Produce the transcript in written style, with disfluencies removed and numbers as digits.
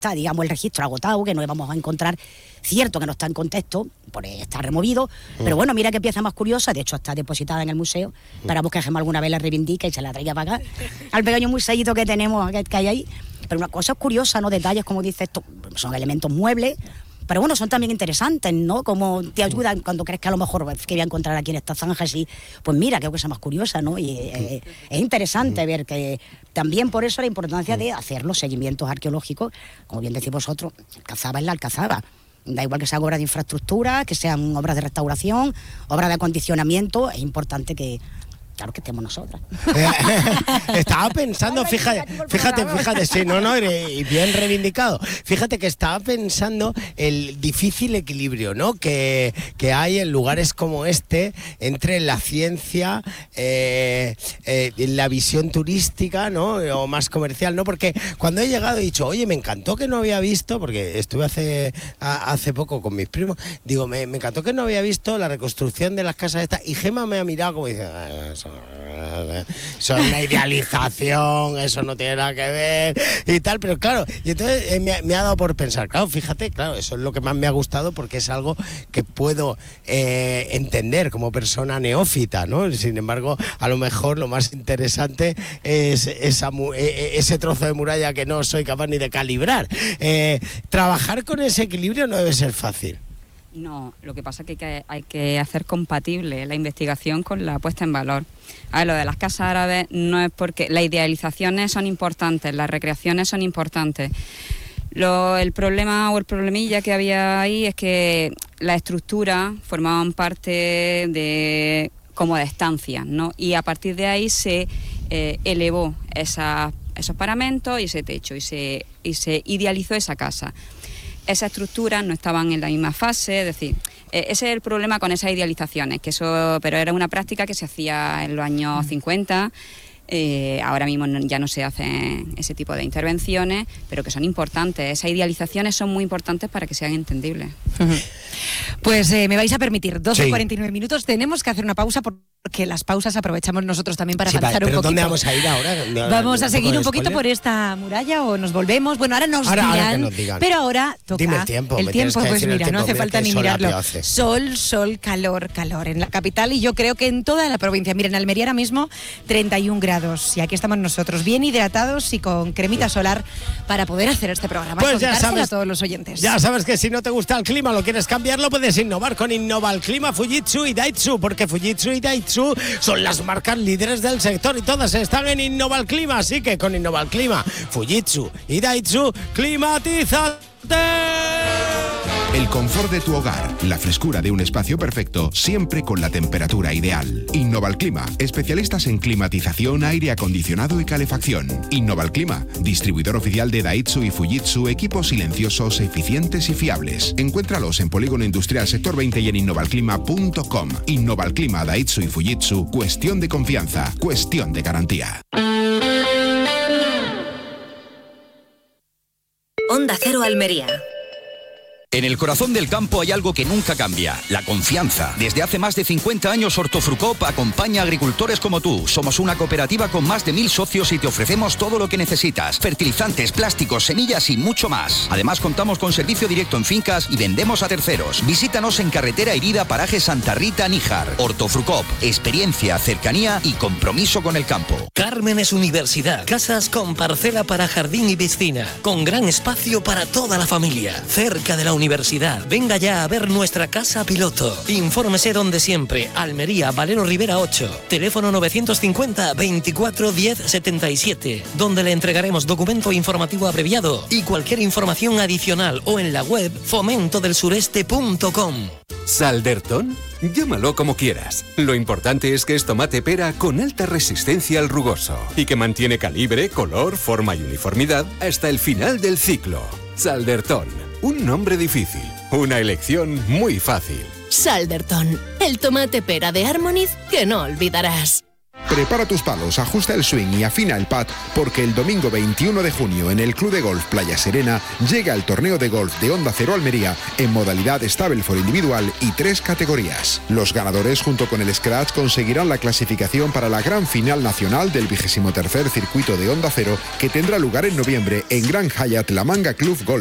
está, digamos, el registro agotado, que no vamos a encontrar, cierto que no está en contexto, está removido, pero bueno, mira qué pieza más curiosa, de hecho está depositada en el museo, esperamos que Gemma alguna vez la reivindique y se la traiga para acá, al pequeño museíto que tenemos, que hay ahí, pero una cosa curiosa, ¿no? Detalles, como dices, son elementos muebles, pero bueno, son también interesantes, ¿no? Como te ayudan cuando crees que a lo mejor quería encontrar aquí en estas zanjas y pues mira, qué cosa más curiosa, ¿no? Y es interesante ver que también por eso la importancia de hacer los seguimientos arqueológicos, como bien decís vosotros, Alcazaba es la Alcazaba. Da igual que sean obras de infraestructura, que sean obras de restauración, obras de acondicionamiento, es importante que... Claro que estemos nosotras. Estaba pensando, fíjate, sí, y bien reivindicado. Fíjate que estaba pensando el difícil equilibrio, ¿no? Que hay en lugares como este entre la ciencia, la visión turística, ¿no? O más comercial, ¿no? Porque cuando he llegado he dicho, oye, me encantó que no había visto, porque estuve hace poco con mis primos, digo, me encantó que no había visto la reconstrucción de las casas estas, y Gemma me ha mirado como dice, eso es una idealización, eso no tiene nada que ver y tal, pero claro, y entonces me ha dado por pensar, claro, fíjate, claro, eso es lo que más me ha gustado porque es algo que puedo entender como persona neófita, ¿no? Sin embargo, a lo mejor lo más interesante es ese trozo de muralla que no soy capaz ni de calibrar. Trabajar con ese equilibrio no debe ser fácil. No, lo que pasa es que hay que hacer compatible la investigación con la puesta en valor. A ver, lo de las casas árabes no es porque las idealizaciones son importantes, las recreaciones son importantes. El problema o el problemilla que había ahí es que las estructuras formaban parte como de estancias, ¿no? Y a partir de ahí se elevó esos paramentos y ese techo y se idealizó esa casa. Esas estructuras no estaban en la misma fase, es decir, ese es el problema con esas idealizaciones, pero era una práctica que se hacía en los años 50, ahora mismo ya no se hacen ese tipo de intervenciones, pero que son importantes, esas idealizaciones son muy importantes para que sean entendibles. Pues me vais a permitir 2 sí. y 49 minutos, tenemos que hacer una pausa porque las pausas aprovechamos nosotros también para avanzar un poquito. ¿Pero dónde vamos a ir ahora? Vamos a seguir un poquito por esta muralla o nos volvemos. Bueno, ahora nos dirán, pero ahora toca dime el tiempo, pues mira, no hace falta ni mirarlo. Hace. Sol, calor en la capital y yo creo que en toda la provincia. Miren, en Almería ahora mismo 31 grados y aquí estamos nosotros bien hidratados y con cremita solar para poder hacer este programa. Pues ya sabes, a todos los oyentes. Ya sabes que si no te gusta el clima, lo quieres cambiarlo, puedes innovar con Innova el Clima, Fujitsu y Daitsu, porque Fujitsu y Daitsu son las marcas líderes del sector y todas están en Innova el Clima, así que con Innova el Clima, Fujitsu y Daitsu, climatízate. El confort de tu hogar, la frescura de un espacio perfecto, siempre con la temperatura ideal. Innova el Clima, especialistas en climatización, aire acondicionado y calefacción. Innova el Clima, distribuidor oficial de Daitsu y Fujitsu, equipos silenciosos, eficientes y fiables. Encuéntralos en Polígono Industrial Sector 20 y en innovalclima.com. Innova el Clima, Daitsu y Fujitsu, cuestión de confianza, cuestión de garantía. Onda Cero Almería. En el corazón del campo hay algo que nunca cambia, la confianza. Desde hace más de 50 años Hortofrucop acompaña a agricultores como tú. Somos una cooperativa con más de 1000 socios y te ofrecemos todo lo que necesitas. Fertilizantes, plásticos, semillas y mucho más. Además contamos con servicio directo en fincas y vendemos a terceros. Visítanos en Carretera Herida, paraje Santa Rita, Níjar. Hortofrucop, experiencia, cercanía y compromiso con el campo. Cármenes Universidad, casas con parcela para jardín y piscina, con gran espacio para toda la familia, cerca de la universidad. Venga ya a ver nuestra casa piloto. Infórmese donde siempre. Almería, Valero Rivera 8. Teléfono 950 24 10 77. Donde le entregaremos documento informativo abreviado y cualquier información adicional o en la web fomentodelsureste.com. ¿Saldertón? Llámalo como quieras. Lo importante es que es tomate pera con alta resistencia al rugoso y que mantiene calibre, color, forma y uniformidad hasta el final del ciclo. Saldertón. Un nombre difícil, una elección muy fácil. Saldertón, el tomate pera de Harmoniz que no olvidarás. Prepara tus palos, ajusta el swing y afina el pad, porque el domingo 21 de junio en el Club de Golf Playa Serena llega el torneo de golf de Onda Cero Almería en modalidad Stableford individual y 3 categorías. Los ganadores junto con el Scratch conseguirán la clasificación para la gran final nacional del 23º circuito de Onda Cero, que tendrá lugar en noviembre en Gran Hyatt La Manga Club Golf